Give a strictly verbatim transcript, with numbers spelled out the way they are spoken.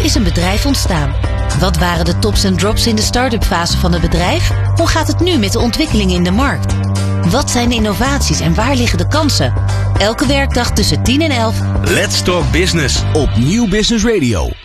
is een bedrijf ontstaan? Wat waren de tops en drops in de start-up fase van het bedrijf? Hoe gaat het nu met de ontwikkelingen in de markt? Wat zijn de innovaties en waar liggen de kansen? Elke werkdag tussen tien en elf. Let's Talk Business op Nieuw Business Radio.